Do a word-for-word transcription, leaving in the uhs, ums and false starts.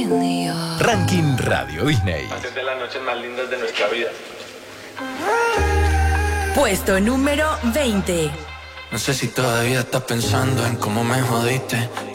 Ranking Radio Disney. Haces de las noches más lindas de nuestra vida. Puesto número veinte. No sé si todavía estás pensando en cómo me jodiste.